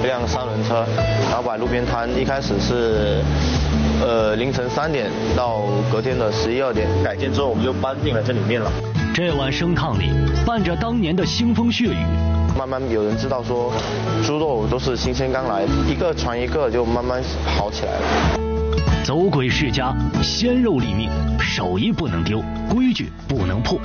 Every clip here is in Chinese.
辆3轮车，然后摆路边摊。一开始是凌晨3点到隔天的11、12点，改建之后我们就搬进了这里面了。 这碗生烫里伴着当年的腥风血雨， 慢慢有人知道说猪肉都是新鲜刚来，一个传一个就慢慢好起来了。 走鬼世家，鲜肉立命，手艺不能丢，规矩不能破。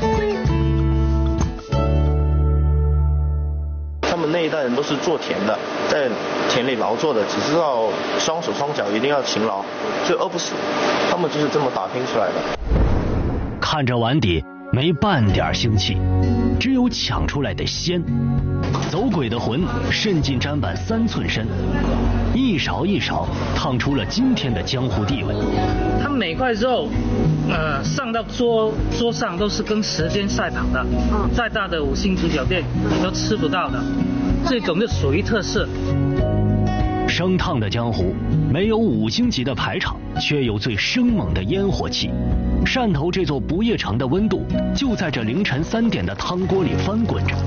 他们那一代人都是做田的，在田里劳作的，只知道双手双脚一定要勤劳，所以饿不死。他们就是这么打拼出来的。 看着碗底没半点腥气，只有抢出来的鲜。走鬼的魂渗进砧板3寸深，一勺一勺烫出了今天的江湖地位。 他每块肉，上到桌上都是跟时间赛跑的，再大的5星级酒店你都吃不到的，这种就属于特色。 生烫的江湖没有5星级的排场，却有最生猛的烟火气。汕头这座不夜城的温度就在这凌晨3点的汤锅里翻滚着。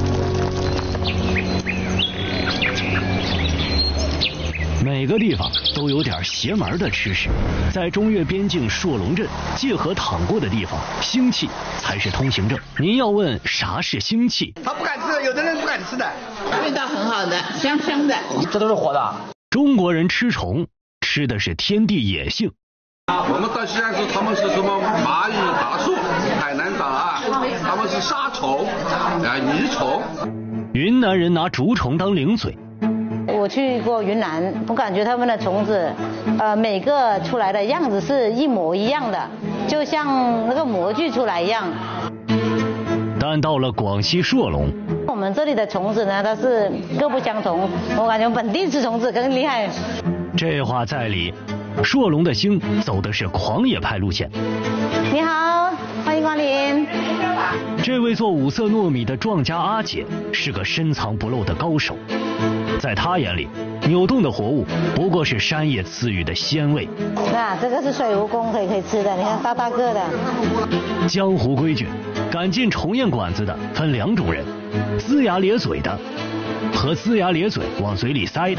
每个地方都有点邪门的吃食，在中越边境朔龙镇界河淌过的地方，腥气才是通行证。您要问啥是腥气， 他不敢吃，有的人不敢吃的。 味道很好的，香香的。 这都是活的。 中国人吃虫吃的是天地野性。 我们到西安时，他们是什么蚂蚁、大树、海南岛啊，他们是沙虫、泥虫。 云南人拿竹虫当零嘴。 我去过云南，我感觉他们的虫子，每个出来的样子是一模一样的，就像那个模具出来一样。 但到了广西朔龙， 我们这里的虫子呢，它是各不相同。我感觉本地吃虫子更厉害。 这话在理，朔龙的星走的是狂野派路线。 你好，欢迎光临。 这位做五色糯米的壮家阿姐是个深藏不露的高手，在她眼里，扭动的活物不过是山野赐予的鲜味。 那这个是水蜈蚣，可以吃的，你看大大个的。 江湖规矩，敢进虫宴馆子的分2种人，龇牙咧嘴的和龇牙咧嘴往嘴里塞的。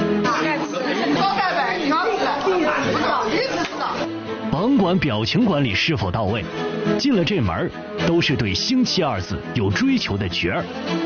甭管表情管理是否到位，进了这门都是对腥气2字有追求的角儿。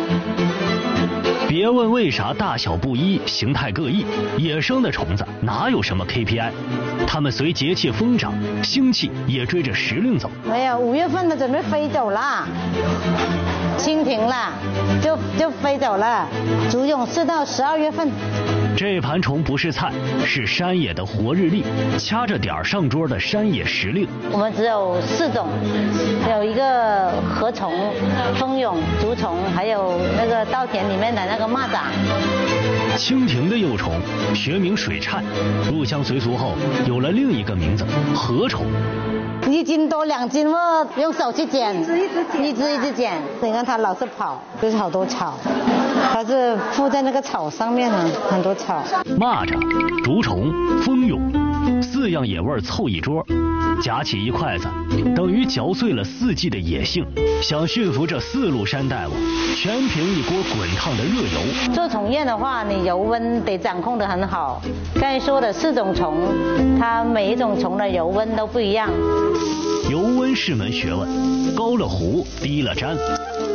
别问为啥大小不一，形态各异，野生的虫子哪有什么 KPI， 它们随节气疯长，腥气也追着时令走。 没有，5月份的准备飞走了，蜻蜓了，就飞走了。竹蛹是到12月份。 这盘虫不是菜，是山野的活日历，掐着点儿上桌的山野时令。 我们只有4种，有一个禾虫、蜂蛹、竹虫，还有那个稻田里面的那个蚂蚱。 蜻蜓的幼虫学名水菜，入乡随俗后有了另一个名字禾虫。 1斤多2斤，我用手去捡，一只捡。你看它老是跑，就是好多草，它是附在那个草上面呢，很多草。 蚂蚱、竹虫、蜂蛹，4样野味凑一桌，夹起一筷子，等于嚼碎了4季的野性。想驯服这4路山大王，全凭一锅滚烫的热油。 做虫宴的话，你油温得掌控得很好。刚才说的4种虫，它每一种虫的油温都不一样。 油温是门学问，高了壶，低了粘。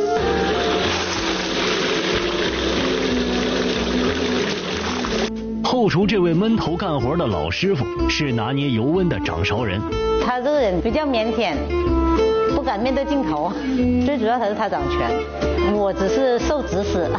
后厨这位闷头干活的老师傅是拿捏油温的掌勺人。 他这个人比较腼腆，不敢面对镜头，最主要还是他掌权，我只是受指使。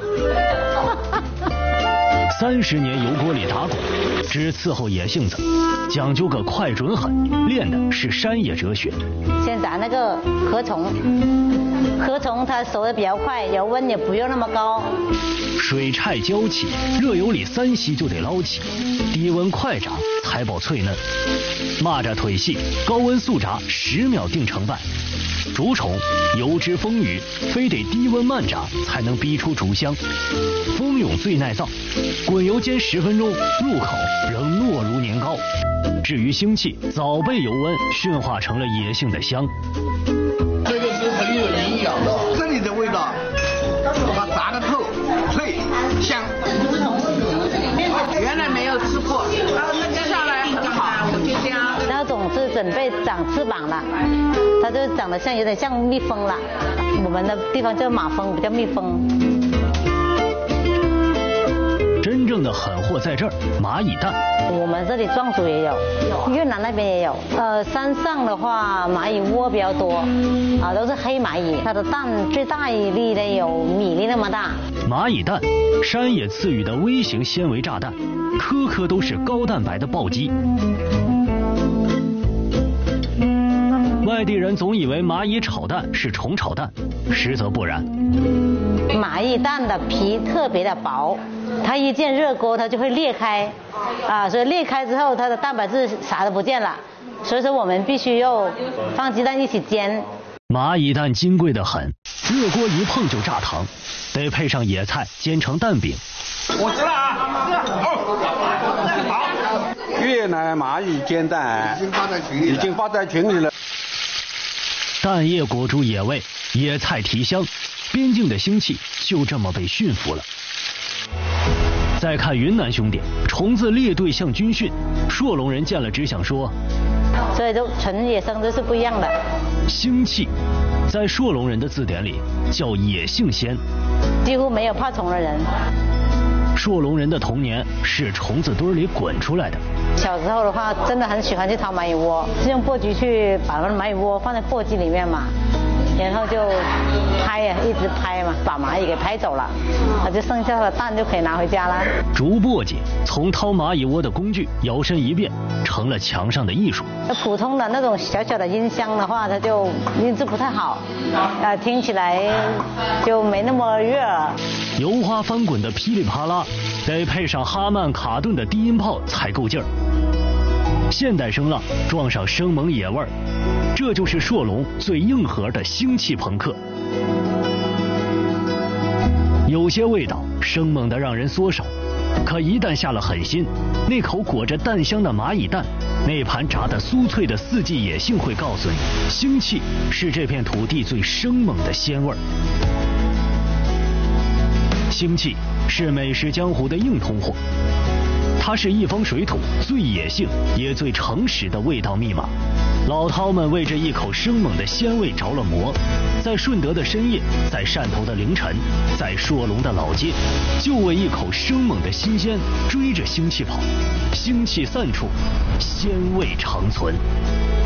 30年油锅里打滚，只伺候野性子，讲究个快准狠，练的是山野哲学。 先炸那个禾虫，禾虫它熟得比较快，油温也不用那么高。 水菜浇起，热油里3息就得捞起，低温快炸才保脆嫩。蚂蚱腿细，高温速炸10秒定成败。竹虫油脂丰腴，非得低温慢炸才能逼出竹香。蜂蛹最耐造，滚油煎10分钟，入口仍糯如年糕。至于腥气，早被油温驯化成了野性的香。 这个是很有营养的，这里的味道，它炸得透、脆、香。 准备长翅膀了，它就长得有点像蜜蜂了。我们的地方叫马蜂，不叫蜜蜂。 真正的狠货在这儿，蚂蚁蛋。 我们这里壮族也有，越南那边也有。山上的话，蚂蚁窝比较多，都是黑蚂蚁，它的蛋最大一粒的有米粒那么大。 蚂蚁蛋，山野赐予的微型纤维炸弹，颗颗都是高蛋白的暴击。外地人总以为蚂蚁炒蛋是虫炒蛋，实则不然。 蚂蚁蛋的皮特别的薄，它一见热锅它就会裂开，所以裂开之后它的蛋白质啥都不见了，所以说我们必须要放鸡蛋一起煎。 蚂蚁蛋金贵得很，热锅一碰就炸糖，得配上野菜煎成蛋饼。 我知道啊，好。 越南蚂蚁煎蛋已经发在群里了。 蛋液裹住野味，野菜提香，边境的腥气就这么被驯服了。再看云南兄弟，虫子列队向军训，朔龙人见了只想说， 所以就纯野生都是不一样的。 腥气，在朔龙人的字典里叫野性鲜， 几乎没有怕虫的人。 朔龙人的童年是虫子堆里滚出来的。 小时候的话，真的很喜欢去掏蚂蚁窝，是用簸箕去把那蚂蚁窝放在簸箕里面嘛，然后就拍呀，一直拍嘛，把蚂蚁给拍走了，就剩下的蛋就可以拿回家了。 竹簸箕从掏蚂蚁窝的工具摇身一变，成了墙上的艺术。 普通的那种小小的音箱的话，它就音质不太好，听起来就没那么悦耳。 油花翻滚的噼里啪啦，得配上哈曼卡顿的低音炮才够劲儿。现代声浪撞上生猛野味儿，这就是朔龙最硬核的腥气朋克。有些味道生猛的让人缩手，可一旦下了狠心，那口裹着蛋香的蚂蚁蛋，那盘炸得酥脆的四季野性会告诉你，腥气是这片土地最生猛的鲜味儿。腥气是美食江湖的硬通货，它是一方水土最野性也最诚实的味道密码。老饕们为这一口生猛的鲜味着了魔，在顺德的深夜，在汕头的凌晨，在朔龙的老街，就为一口生猛的新鲜追着腥气跑，腥气散处，鲜味长存。